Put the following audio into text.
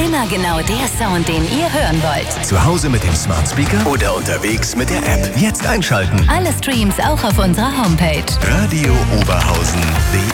Immer genau der Sound, den ihr hören wollt. Zu Hause mit dem Smart Speaker oder unterwegs mit der App. Jetzt einschalten. Alle Streams auch auf unserer Homepage. Radio Oberhausen.de